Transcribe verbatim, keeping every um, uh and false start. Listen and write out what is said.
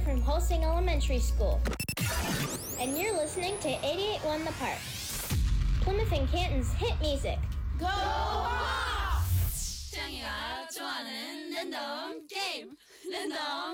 from Holsting Elementary School. And you're listening to eighty-eight point one The Park, Plymouth and Canton's hit music. Go Hawks! 짱이가 좋아하는 랜덤 게임, 랜덤